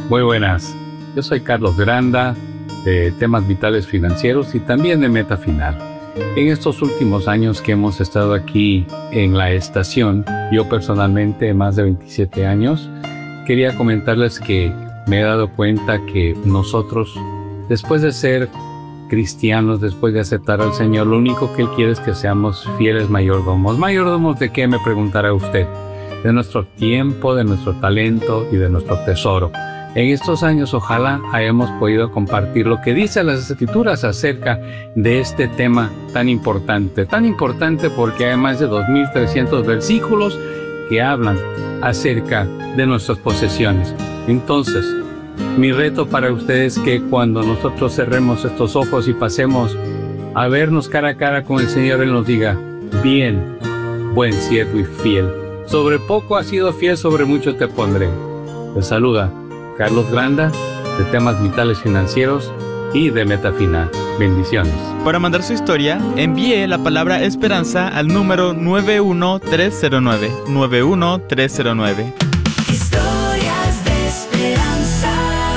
Muy buenas. Yo soy Carlos Granda, de Temas Vitales Financieros y también de Meta Final. En estos últimos años que hemos estado aquí en la estación, yo personalmente, más de 27 años, quería comentarles que me he dado cuenta que nosotros, después de ser cristianos, después de aceptar al Señor, lo único que Él quiere es que seamos fieles mayordomos. ¿Mayordomos de qué?, me preguntará usted. De nuestro tiempo, de nuestro talento y de nuestro tesoro. En estos años, ojalá hayamos podido compartir lo que dicen las Escrituras acerca de este tema tan importante porque hay más de 2.300 versículos que hablan acerca de nuestras posesiones. Entonces, mi reto para ustedes es que cuando nosotros cerremos estos ojos y pasemos a vernos cara a cara con el Señor, Él nos diga: bien, buen siervo y fiel. Sobre poco has sido fiel, sobre mucho te pondré. Te saluda Carlos Granda, de Temas Vitales Financieros y de Meta Final. Bendiciones. Para mandar su historia, envíe la palabra esperanza al número 91309. 91309. Historias de esperanza.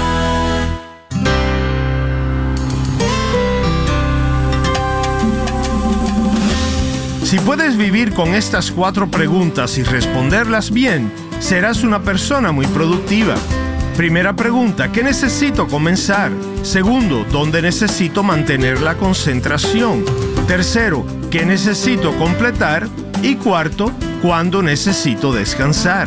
Si puedes vivir con estas 4 preguntas y responderlas bien, serás una persona muy productiva. Primera pregunta: ¿qué necesito comenzar? Segundo, ¿dónde necesito mantener la concentración? Tercero, ¿qué necesito completar? Y cuarto, ¿cuándo necesito descansar?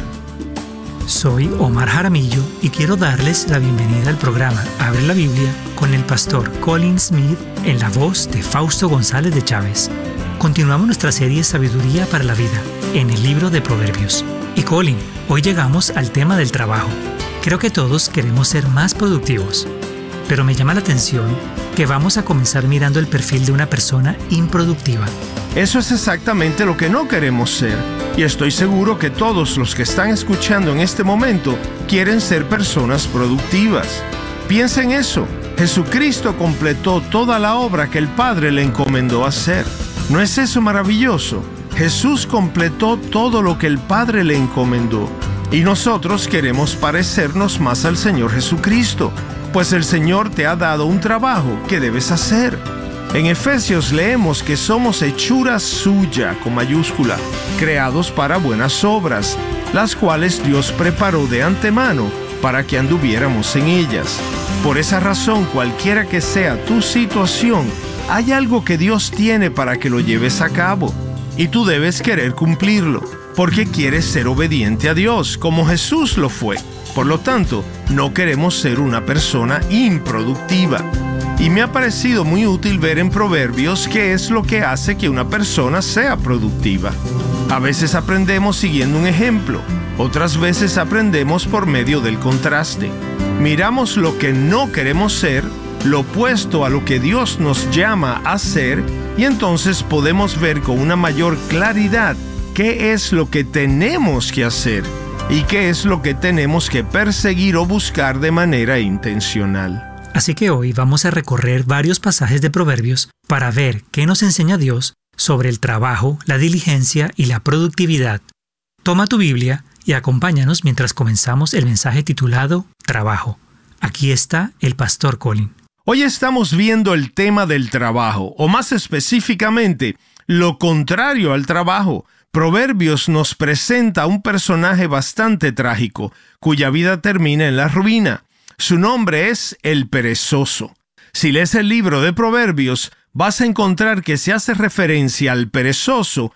Soy Omar Jaramillo y quiero darles la bienvenida al programa Abre la Biblia con el pastor Colin Smith en la voz de Fausto González de Chávez. Continuamos nuestra serie Sabiduría para la Vida en el libro de Proverbios. Y Colin, hoy llegamos al tema del trabajo. Creo que todos queremos ser más productivos, pero me llama la atención que vamos a comenzar mirando el perfil de una persona improductiva. Eso es exactamente lo que no queremos ser, y estoy seguro que todos los que están escuchando en este momento quieren ser personas productivas. Piensa en eso. Jesucristo completó toda la obra que el Padre le encomendó hacer. ¿No es eso maravilloso? Jesús completó todo lo que el Padre le encomendó. Y nosotros queremos parecernos más al Señor Jesucristo, pues el Señor te ha dado un trabajo que debes hacer. En Efesios leemos que somos hechura suya, con mayúscula, creados para buenas obras, las cuales Dios preparó de antemano para que anduviéramos en ellas. Por esa razón, cualquiera que sea tu situación, hay algo que Dios tiene para que lo lleves a cabo, y tú debes querer cumplirlo, porque quieres ser obediente a Dios, como Jesús lo fue. Por lo tanto, no queremos ser una persona improductiva. Y me ha parecido muy útil ver en Proverbios qué es lo que hace que una persona sea productiva. A veces aprendemos siguiendo un ejemplo, otras veces aprendemos por medio del contraste. Miramos lo que no queremos ser, lo opuesto a lo que Dios nos llama a ser, y entonces podemos ver con una mayor claridad qué es lo que tenemos que hacer y qué es lo que tenemos que perseguir o buscar de manera intencional. Así que hoy vamos a recorrer varios pasajes de Proverbios para ver qué nos enseña Dios sobre el trabajo, la diligencia y la productividad. Toma tu Biblia y acompáñanos mientras comenzamos el mensaje titulado Trabajo. Aquí está el pastor Colin. Hoy estamos viendo el tema del trabajo, o más específicamente, lo contrario al trabajo. Proverbios nos presenta a un personaje bastante trágico, cuya vida termina en la ruina. Su nombre es el perezoso. Si lees el libro de Proverbios, vas a encontrar que se hace referencia al perezoso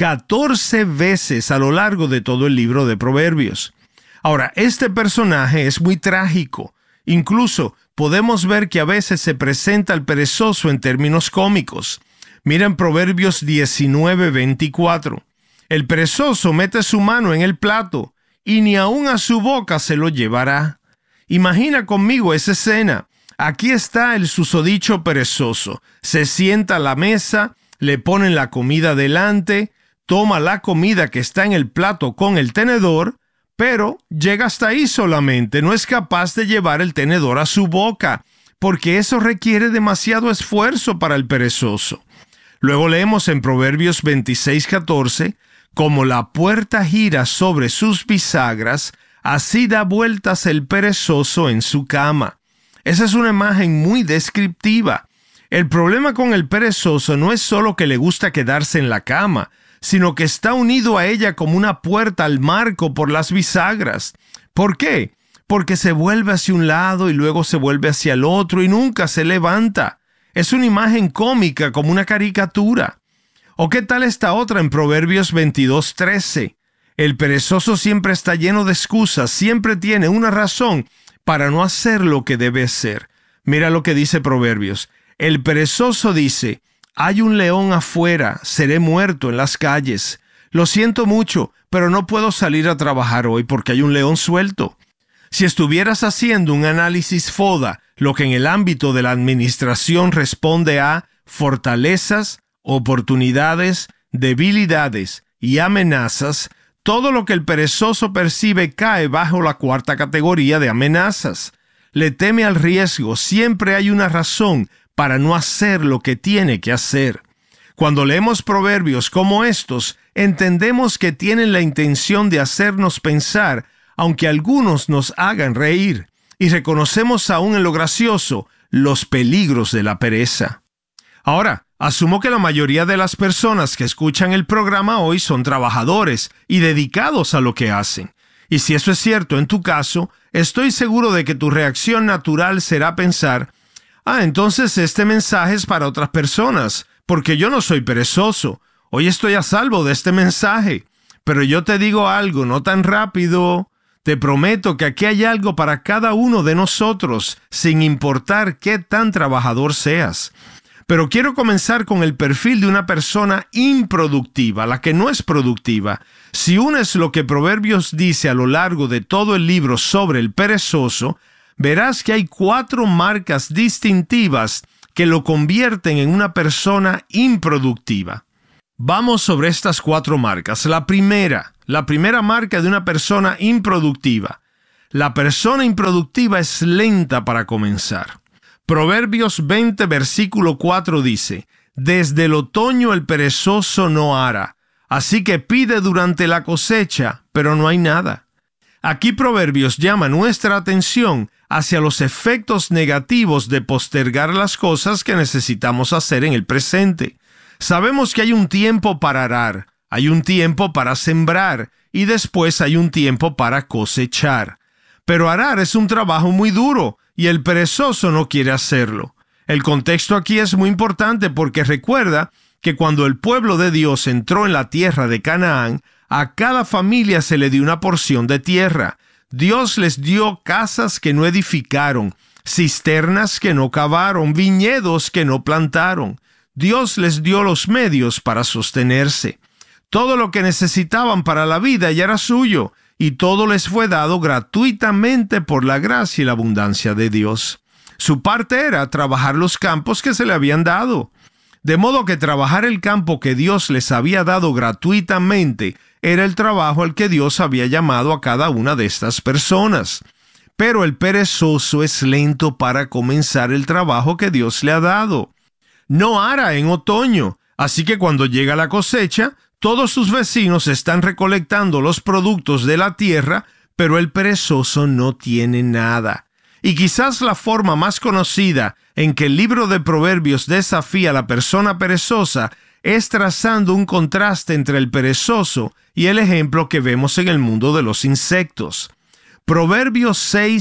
14 veces a lo largo de todo el libro de Proverbios. Ahora, este personaje es muy trágico. Incluso podemos ver que a veces se presenta al perezoso en términos cómicos. Mira en Proverbios 19:24. El perezoso mete su mano en el plato y ni aun a su boca se lo llevará. Imagina conmigo esa escena. Aquí está el susodicho perezoso. Se sienta a la mesa, le ponen la comida delante, toma la comida que está en el plato con el tenedor, pero llega hasta ahí solamente. No es capaz de llevar el tenedor a su boca, porque eso requiere demasiado esfuerzo para el perezoso. Luego leemos en Proverbios 26:14, como la puerta gira sobre sus bisagras, así da vueltas el perezoso en su cama. Esa es una imagen muy descriptiva. El problema con el perezoso no es solo que le gusta quedarse en la cama, sino que está unido a ella como una puerta al marco por las bisagras. ¿Por qué? Porque se vuelve hacia un lado y luego se vuelve hacia el otro y nunca se levanta. Es una imagen cómica como una caricatura. ¿O qué tal esta otra en Proverbios 22:13? El perezoso siempre está lleno de excusas, siempre tiene una razón para no hacer lo que debe hacer. Mira lo que dice Proverbios. El perezoso dice: hay un león afuera, seré muerto en las calles. Lo siento mucho, pero no puedo salir a trabajar hoy porque hay un león suelto. Si estuvieras haciendo un análisis FODA, lo que en el ámbito de la administración responde a fortalezas, oportunidades, debilidades y amenazas, todo lo que el perezoso percibe cae bajo la cuarta categoría de amenazas. Le teme al riesgo, siempre hay una razón para no hacer lo que tiene que hacer. Cuando leemos proverbios como estos, entendemos que tienen la intención de hacernos pensar, aunque algunos nos hagan reír, y reconocemos aún en lo gracioso los peligros de la pereza. Ahora, asumo que la mayoría de las personas que escuchan el programa hoy son trabajadores y dedicados a lo que hacen. Y si eso es cierto en tu caso, estoy seguro de que tu reacción natural será pensar: entonces este mensaje es para otras personas, porque yo no soy perezoso. Hoy estoy a salvo de este mensaje. Pero yo te digo algo, no tan rápido. Te prometo que aquí hay algo para cada uno de nosotros, sin importar qué tan trabajador seas. Pero quiero comenzar con el perfil de una persona improductiva, la que no es productiva. Si unes lo que Proverbios dice a lo largo de todo el libro sobre el perezoso, verás que hay 4 marcas distintivas que lo convierten en una persona improductiva. Vamos sobre estas 4 marcas. La primera marca de una persona improductiva. La persona improductiva es lenta para comenzar. Proverbios 20, versículo 4 dice: desde el otoño el perezoso no ara, así que pide durante la cosecha, pero no hay nada. Aquí Proverbios llama nuestra atención hacia los efectos negativos de postergar las cosas que necesitamos hacer en el presente. Sabemos que hay un tiempo para arar, hay un tiempo para sembrar y después hay un tiempo para cosechar. Pero arar es un trabajo muy duro y el perezoso no quiere hacerlo. El contexto aquí es muy importante porque recuerda que cuando el pueblo de Dios entró en la tierra de Canaán, a cada familia se le dio una porción de tierra. Dios les dio casas que no edificaron, cisternas que no cavaron, viñedos que no plantaron. Dios les dio los medios para sostenerse. Todo lo que necesitaban para la vida ya era suyo, y todo les fue dado gratuitamente por la gracia y la abundancia de Dios. Su parte era trabajar los campos que se le habían dado. De modo que trabajar el campo que Dios les había dado gratuitamente era el trabajo al que Dios había llamado a cada una de estas personas. Pero el perezoso es lento para comenzar el trabajo que Dios le ha dado. No ara en otoño, así que cuando llega la cosecha, todos sus vecinos están recolectando los productos de la tierra, pero el perezoso no tiene nada. Y quizás la forma más conocida en que el libro de Proverbios desafía a la persona perezosa es trazando un contraste entre el perezoso y el ejemplo que vemos en el mundo de los insectos. Proverbios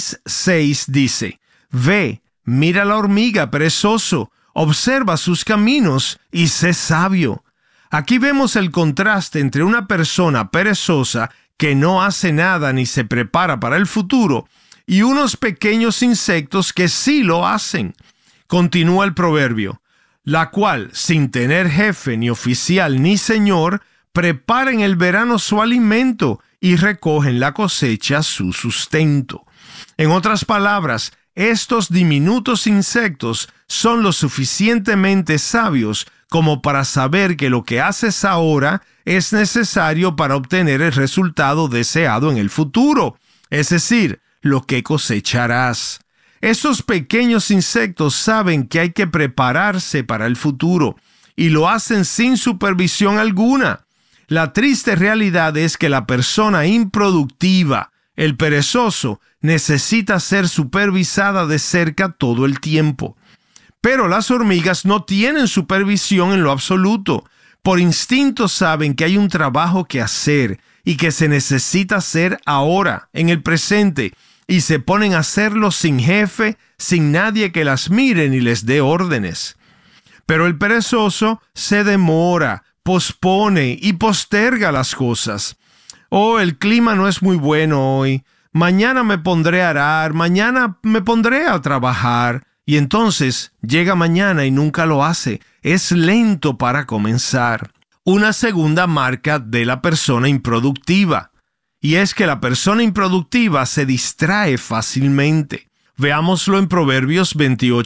6:6 dice: Ve, mira la hormiga, perezoso, observa sus caminos y sé sabio. Aquí vemos el contraste entre una persona perezosa que no hace nada ni se prepara para el futuro y unos pequeños insectos que sí lo hacen. Continúa el proverbio: la cual, sin tener jefe, ni oficial, ni señor, prepara en el verano su alimento y recoge en la cosecha su sustento. En otras palabras, estos diminutos insectos son lo suficientemente sabios como para saber que lo que haces ahora es necesario para obtener el resultado deseado en el futuro, es decir, lo que cosecharás. Estos pequeños insectos saben que hay que prepararse para el futuro y lo hacen sin supervisión alguna. La triste realidad es que la persona improductiva, el perezoso necesita ser supervisada de cerca todo el tiempo. Pero las hormigas no tienen supervisión en lo absoluto. Por instinto saben que hay un trabajo que hacer y que se necesita hacer ahora, en el presente, y se ponen a hacerlo sin jefe, sin nadie que las mire ni les dé órdenes. Pero el perezoso se demora, pospone y posterga las cosas. Oh, el clima no es muy bueno hoy. Mañana me pondré a arar, mañana me pondré a trabajar. Y entonces llega mañana y nunca lo hace. Es lento para comenzar. Una segunda marca de la persona improductiva. Y es que la persona improductiva se distrae fácilmente. Veámoslo en Proverbios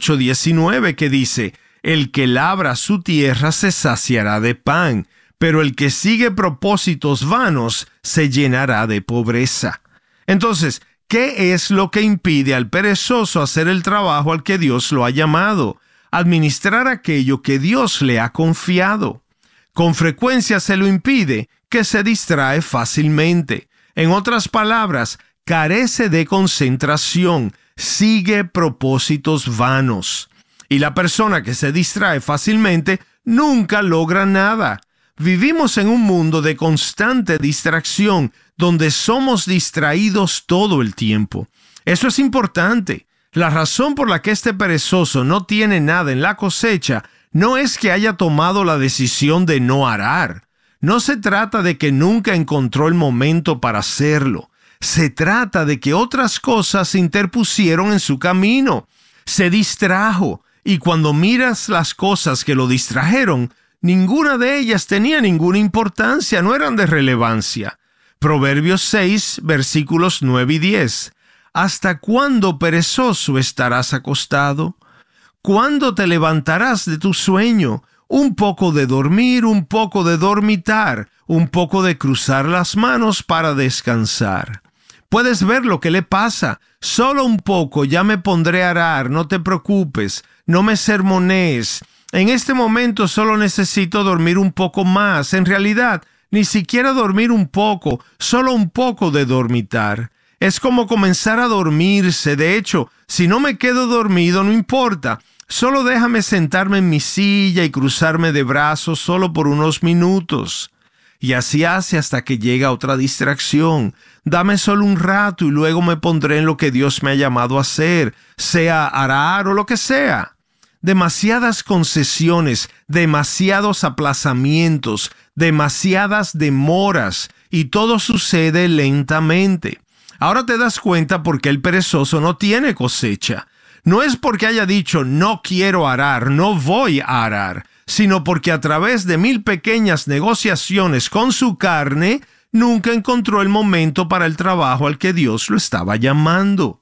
28:19, que dice: el que labra su tierra se saciará de pan, pero el que sigue propósitos vanos se llenará de pobreza. Entonces, ¿qué es lo que impide al perezoso hacer el trabajo al que Dios lo ha llamado? Administrar aquello que Dios le ha confiado. Con frecuencia se lo impide, que se distrae fácilmente. En otras palabras, carece de concentración, sigue propósitos vanos. Y la persona que se distrae fácilmente nunca logra nada. Vivimos en un mundo de constante distracción, donde somos distraídos todo el tiempo. Eso es importante. La razón por la que este perezoso no tiene nada en la cosecha no es que haya tomado la decisión de no arar. No se trata de que nunca encontró el momento para hacerlo. Se trata de que otras cosas se interpusieron en su camino. Se distrajo, y cuando miras las cosas que lo distrajeron, ninguna de ellas tenía ninguna importancia, no eran de relevancia. Proverbios 6, versículos 9 y 10. ¿Hasta cuándo, perezoso, estarás acostado? ¿Cuándo te levantarás de tu sueño? Un poco de dormir, un poco de dormitar, un poco de cruzar las manos para descansar. Puedes ver lo que le pasa. Solo un poco, ya me pondré a arar, no te preocupes, no me sermonees. En este momento solo necesito dormir un poco más. En realidad, ni siquiera dormir un poco, solo un poco de dormitar. Es como comenzar a dormirse. De hecho, si no me quedo dormido, no importa. Solo déjame sentarme en mi silla y cruzarme de brazos solo por unos minutos. Y así hace hasta que llega otra distracción. Dame solo un rato y luego me pondré en lo que Dios me ha llamado a hacer, sea arar o lo que sea. Demasiadas concesiones, demasiados aplazamientos, demasiadas demoras, y todo sucede lentamente. Ahora te das cuenta por qué el perezoso no tiene cosecha. No es porque haya dicho no quiero arar, no voy a arar, sino porque a través de 1000 pequeñas negociaciones con su carne, nunca encontró el momento para el trabajo al que Dios lo estaba llamando.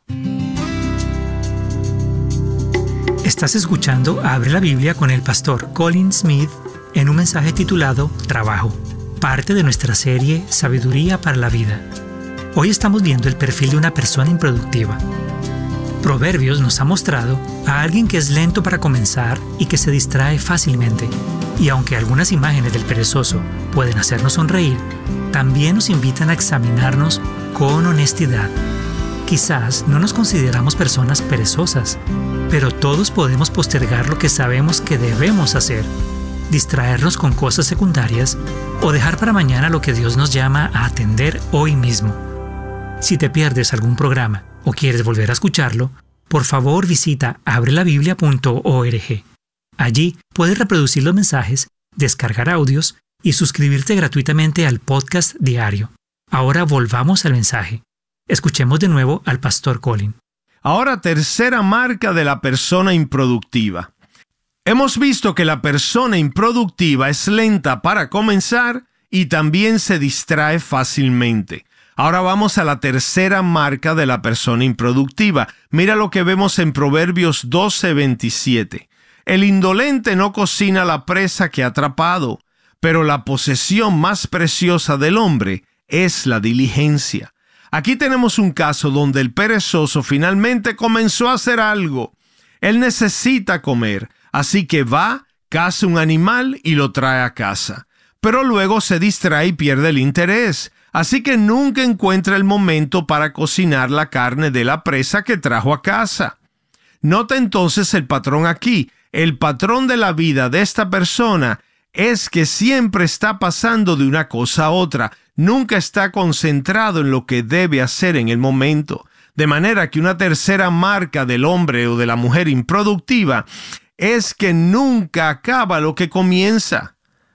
Estás escuchando Abre la Biblia con el pastor Colin Smith en un mensaje titulado Trabajo, parte de nuestra serie Sabiduría para la Vida. Hoy estamos viendo el perfil de una persona improductiva. Proverbios nos ha mostrado a alguien que es lento para comenzar y que se distrae fácilmente. Y aunque algunas imágenes del perezoso pueden hacernos sonreír, también nos invitan a examinarnos con honestidad. Quizás no nos consideramos personas perezosas, pero todos podemos postergar lo que sabemos que debemos hacer, distraernos con cosas secundarias o dejar para mañana lo que Dios nos llama a atender hoy mismo. Si te pierdes algún programa o quieres volver a escucharlo, por favor visita abrelabiblia.org. Allí puedes reproducir los mensajes, descargar audios y suscribirte gratuitamente al podcast diario. Ahora volvamos al mensaje. Escuchemos de nuevo al pastor Colin. Ahora, tercera marca de la persona improductiva. Hemos visto que la persona improductiva es lenta para comenzar y también se distrae fácilmente. Ahora vamos a la tercera marca de la persona improductiva. Mira lo que vemos en Proverbios 12:27. El indolente no cocina la presa que ha atrapado, pero la posesión más preciosa del hombre es la diligencia. Aquí tenemos un caso donde el perezoso finalmente comenzó a hacer algo. Él necesita comer, así que va, caza un animal y lo trae a casa. Pero luego se distrae y pierde el interés. Así que nunca encuentra el momento para cocinar la carne de la presa que trajo a casa. Nota entonces el patrón aquí. El patrón de la vida de esta persona es que siempre está pasando de una cosa a otra. Nunca está concentrado en lo que debe hacer en el momento. De manera que una tercera marca del hombre o de la mujer improductiva es que nunca acaba lo que comienza.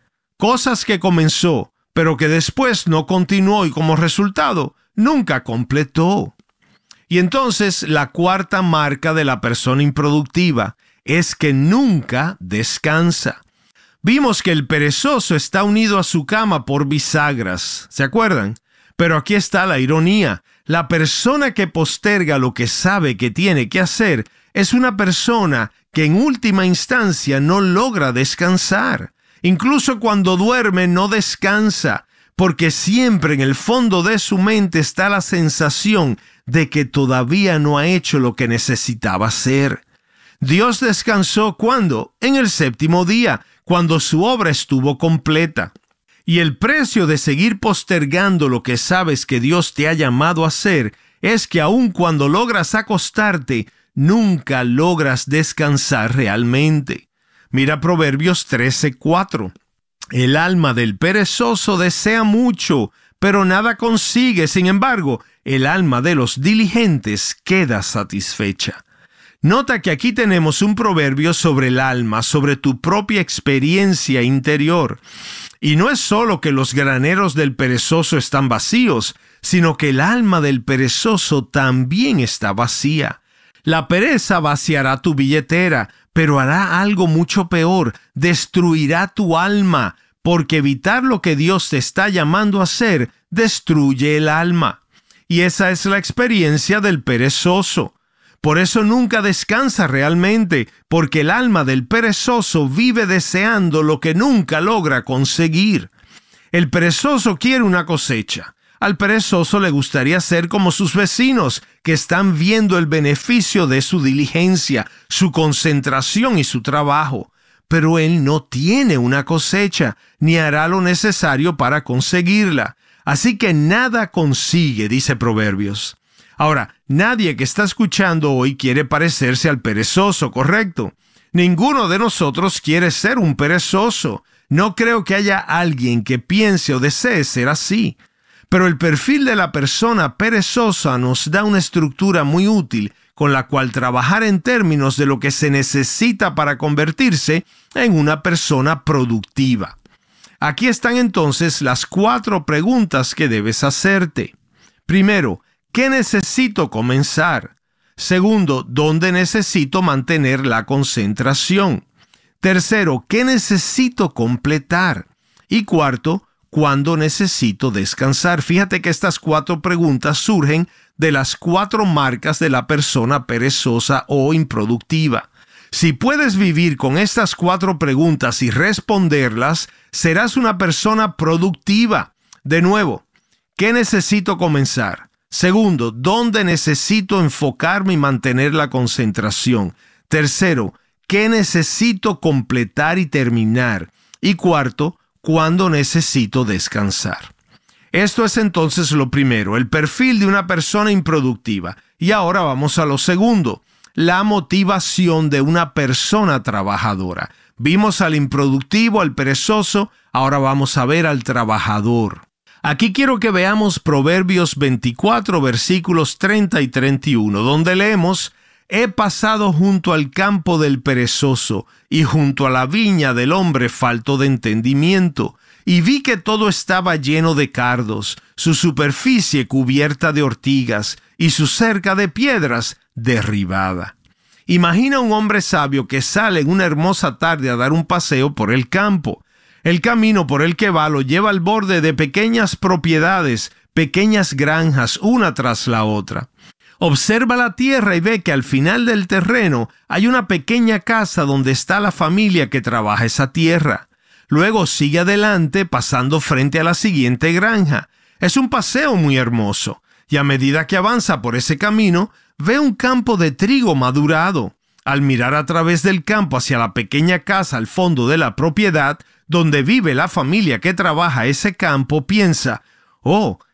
Cosas que comenzó, pero que después no continuó y como resultado nunca completó. Y entonces la cuarta marca de la persona improductiva es que nunca descansa. Vimos que el perezoso está unido a su cama por bisagras, ¿se acuerdan? Pero aquí está la ironía. La persona que posterga lo que sabe que tiene que hacer es una persona que en última instancia no logra descansar. Incluso cuando duerme no descansa, porque siempre en el fondo de su mente está la sensación de que todavía no ha hecho lo que necesitaba hacer. Dios descansó ¿cuándo? En el séptimo día, cuando su obra estuvo completa. Y el precio de seguir postergando lo que sabes que Dios te ha llamado a hacer es que aun cuando logras acostarte, nunca logras descansar realmente. Mira Proverbios 13:4. El alma del perezoso desea mucho, pero nada consigue. Sin embargo, el alma de los diligentes queda satisfecha. Nota que aquí tenemos un proverbio sobre el alma, sobre tu propia experiencia interior. Y no es solo que los graneros del perezoso están vacíos, sino que el alma del perezoso también está vacía. La pereza vaciará tu billetera, pero hará algo mucho peor, destruirá tu alma, porque evitar lo que Dios te está llamando a hacer destruye el alma. Y esa es la experiencia del perezoso. Por eso nunca descansa realmente, porque el alma del perezoso vive deseando lo que nunca logra conseguir. El perezoso quiere una cosecha. Al perezoso le gustaría ser como sus vecinos, que están viendo el beneficio de su diligencia, su concentración y su trabajo. Pero él no tiene una cosecha, ni hará lo necesario para conseguirla. Así que nada consigue, dice Proverbios. Ahora, nadie que está escuchando hoy quiere parecerse al perezoso, ¿correcto? Ninguno de nosotros quiere ser un perezoso. No creo que haya alguien que piense o desee ser así. Pero el perfil de la persona perezosa nos da una estructura muy útil con la cual trabajar en términos de lo que se necesita para convertirse en una persona productiva. Aquí están entonces las 4 preguntas que debes hacerte. Primero, ¿qué necesito comenzar? Segundo, ¿dónde necesito mantener la concentración? Tercero, ¿qué necesito completar? Y cuarto, ¿cuándo necesito descansar? Fíjate que estas 4 preguntas surgen de las 4 marcas de la persona perezosa o improductiva. Si puedes vivir con estas 4 preguntas y responderlas, serás una persona productiva. De nuevo, ¿qué necesito comenzar? Segundo, ¿dónde necesito enfocarme y mantener la concentración? Tercero, ¿qué necesito completar y terminar? Y cuarto, ¿cuándo necesito descansar? Esto es entonces lo primero, el perfil de una persona improductiva. Y ahora vamos a lo segundo, la motivación de una persona trabajadora. Vimos al improductivo, al perezoso, ahora vamos a ver al trabajador. Aquí quiero que veamos Proverbios 24, versículos 30 y 31, donde leemos: He pasado junto al campo del perezoso y junto a la viña del hombre falto de entendimiento, y vi que todo estaba lleno de cardos, su superficie cubierta de ortigas y su cerca de piedras derribada. Imagina un hombre sabio que sale en una hermosa tarde a dar un paseo por el campo. El camino por el que va lo lleva al borde de pequeñas propiedades, pequeñas granjas, una tras la otra. Observa la tierra y ve que al final del terreno hay una pequeña casa donde está la familia que trabaja esa tierra. Luego sigue adelante pasando frente a la siguiente granja. Es un paseo muy hermoso, y a medida que avanza por ese camino, ve un campo de trigo madurado. Al mirar a través del campo hacia la pequeña casa al fondo de la propiedad, donde vive la familia que trabaja ese campo, piensa: «Oh,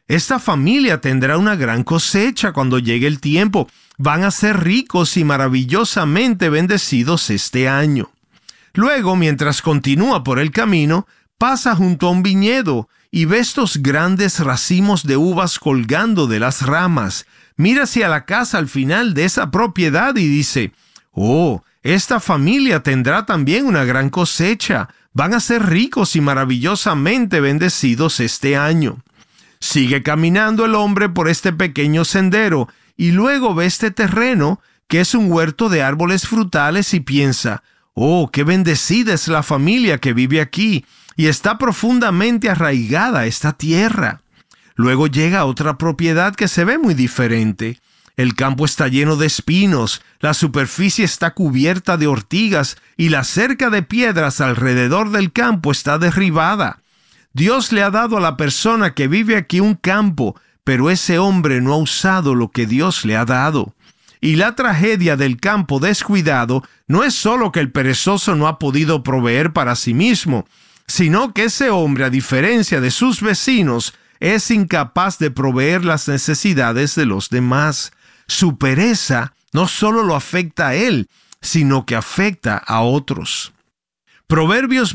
esta familia tendrá una gran cosecha cuando llegue el tiempo. Van a ser ricos y maravillosamente bendecidos este año. Luego, mientras continúa por el camino, pasa junto a un viñedo y ve estos grandes racimos de uvas colgando de las ramas. Mira hacia la casa al final de esa propiedad y dice: «Oh, esta familia tendrá también una gran cosecha. Van a ser ricos y maravillosamente bendecidos este año». Sigue caminando el hombre por este pequeño sendero y luego ve este terreno que es un huerto de árboles frutales y piensa: «Oh, qué bendecida es la familia que vive aquí y está profundamente arraigada a esta tierra». Luego llega a otra propiedad que se ve muy diferente. El campo está lleno de espinos, la superficie está cubierta de ortigas y la cerca de piedras alrededor del campo está derribada. Dios le ha dado a la persona que vive aquí un campo, pero ese hombre no ha usado lo que Dios le ha dado. Y la tragedia del campo descuidado no es solo que el perezoso no ha podido proveer para sí mismo, sino que ese hombre, a diferencia de sus vecinos, es incapaz de proveer las necesidades de los demás. Su pereza no solo lo afecta a él, sino que afecta a otros. Proverbios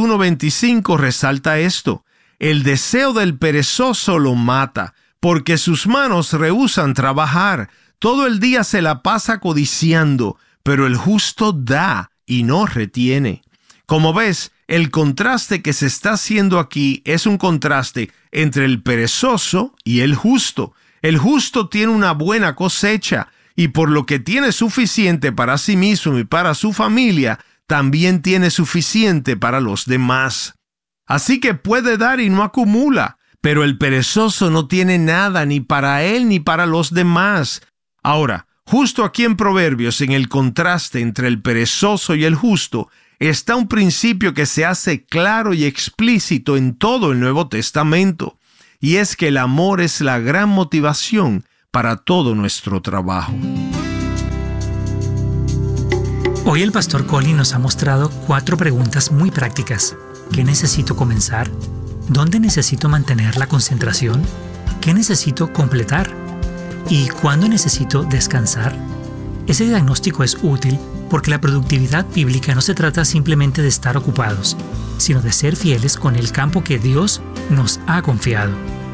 21:25 resalta esto: «El deseo del perezoso lo mata, porque sus manos rehúsan trabajar. Todo el día se la pasa codiciando, pero el justo da y no retiene». Como ves, el contraste que se está haciendo aquí es un contraste entre el perezoso y el justo. El justo tiene una buena cosecha y por lo que tiene suficiente para sí mismo y para su familia, también tiene suficiente para los demás. Así que puede dar y no acumula, pero el perezoso no tiene nada ni para él ni para los demás. Ahora, justo aquí en Proverbios, en el contraste entre el perezoso y el justo, está un principio que se hace claro y explícito en todo el Nuevo Testamento, y es que el amor es la gran motivación para todo nuestro trabajo. Hoy el pastor Colin nos ha mostrado 4 preguntas muy prácticas. ¿Qué necesito comenzar? ¿Dónde necesito mantener la concentración? ¿Qué necesito completar? ¿Y cuándo necesito descansar? Ese diagnóstico es útil porque la productividad bíblica no se trata simplemente de estar ocupados, sino de ser fieles con el campo que Dios nos ha confiado.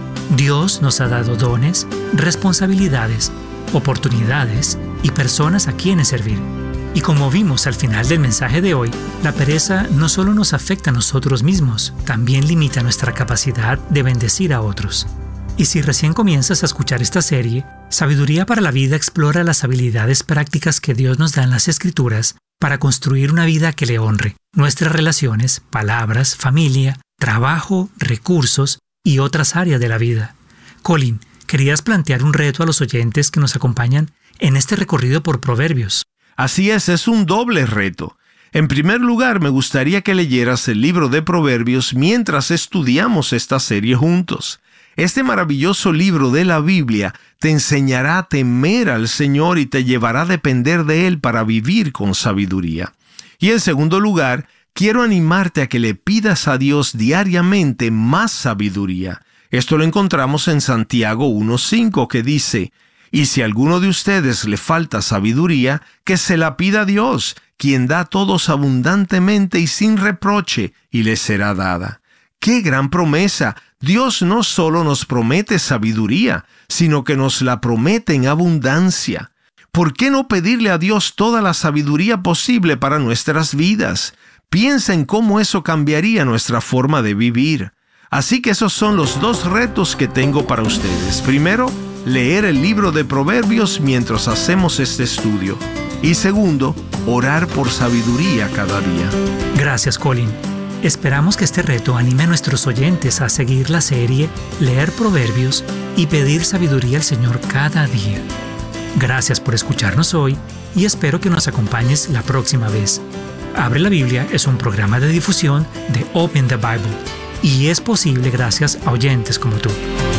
Dios nos ha dado dones, responsabilidades, oportunidades y personas a quienes servir. Y como vimos al final del mensaje de hoy, la pereza no solo nos afecta a nosotros mismos, también limita nuestra capacidad de bendecir a otros. Y si recién comienzas a escuchar esta serie, Sabiduría para la Vida explora las habilidades prácticas que Dios nos da en las Escrituras para construir una vida que le honre, nuestras relaciones, palabras, familia, trabajo, recursos y otras áreas de la vida. Colin, querías plantear un reto a los oyentes que nos acompañan en este recorrido por Proverbios. Así es un doble reto. En primer lugar, me gustaría que leyeras el libro de Proverbios mientras estudiamos esta serie juntos. Este maravilloso libro de la Biblia te enseñará a temer al Señor y te llevará a depender de Él para vivir con sabiduría. Y en segundo lugar, quiero animarte a que le pidas a Dios diariamente más sabiduría. Esto lo encontramos en Santiago 1:5, que dice: «Y si a alguno de ustedes le falta sabiduría, que se la pida a Dios, quien da a todos abundantemente y sin reproche, y le será dada». ¡Qué gran promesa! Dios no solo nos promete sabiduría, sino que nos la promete en abundancia. ¿Por qué no pedirle a Dios toda la sabiduría posible para nuestras vidas? Piensa en cómo eso cambiaría nuestra forma de vivir. Así que esos son los 2 retos que tengo para ustedes. Primero, leer el libro de Proverbios mientras hacemos este estudio. Y segundo, orar por sabiduría cada día. Gracias, Colin. Esperamos que este reto anime a nuestros oyentes a seguir la serie, leer Proverbios y pedir sabiduría al Señor cada día. Gracias por escucharnos hoy y espero que nos acompañes la próxima vez. Abre la Biblia es un programa de difusión de Open the Bible y es posible gracias a oyentes como tú.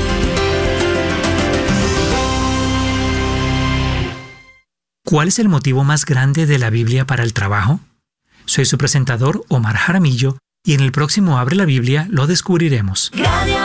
¿Cuál es el motivo más grande de la Biblia para el trabajo? Soy su presentador, Omar Jaramillo, y en el próximo Abre la Biblia lo descubriremos.